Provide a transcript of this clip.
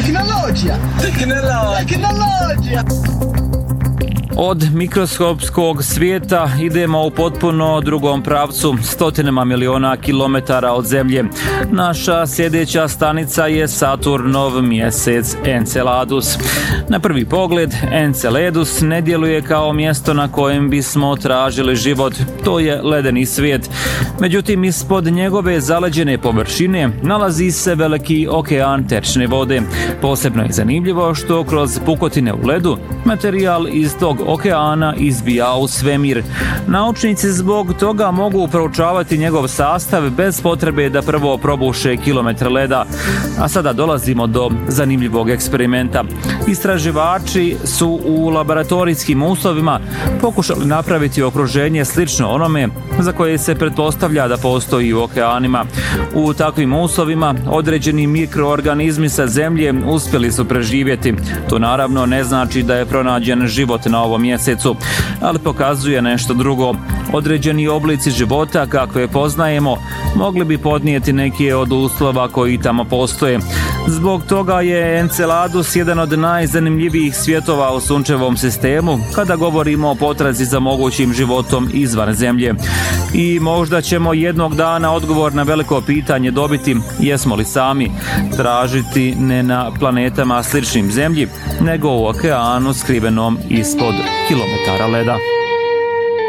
Tehnologija. Od mikroskopskog svijeta idemo u potpuno drugom pravcu, stotinama miliona kilometara od Zemlje. Naša sljedeća stanica je Saturnov mjesec Enceladus. Na prvi pogled, Enceladus ne djeluje kao mjesto na kojem bismo tražili život. To je ledeni svijet. Međutim, ispod njegove zaleđene površine nalazi se veliki okean tečne vode. Posebno je zanimljivo što kroz pukotine u ledu materijal iz tog okeana izbija u svemir. Naučnici zbog toga mogu proučavati njegov sastav bez potrebe da prvo probuše kilometre leda. A sada dolazimo do zanimljivog eksperimenta. Istraživači su u laboratorijskim uslovima pokušali napraviti okruženje slično onome za koje se pretpostavlja da postoji u okeanima. U takvim uslovima određeni mikroorganizmi sa Zemlje uspjeli su preživjeti. To naravno ne znači da je pronađen život na ovom mjesecu, ali pokazuje nešto drugo. Određeni oblici života kakve poznajemo mogli bi podnijeti neke od uslova koji tamo postoje. Zbog toga je Enceladus jedan od najzanimljivijih svjetova u sunčevom sistemu kada govorimo o potrazi za mogućim životom izvan Zemlje. I možda ćemo jednog dana odgovor na veliko pitanje dobiti jesmo li sami tražiti ne na planetama sličnim Zemlji, nego u okeanu skrivenom ispod kilometara leda.